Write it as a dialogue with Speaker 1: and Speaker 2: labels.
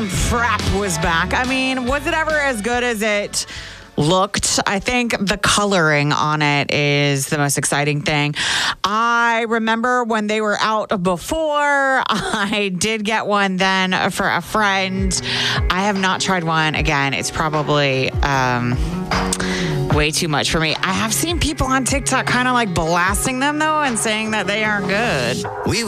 Speaker 1: creme frap was back. I mean, was it ever as good as it looked? I think the coloring on it is the most exciting thing. I remember when they were out before. I did get one then for a friend. I have not tried one again. It's probably way too much for me. I have seen people on TikTok kind of like blasting them though and saying that they aren't good.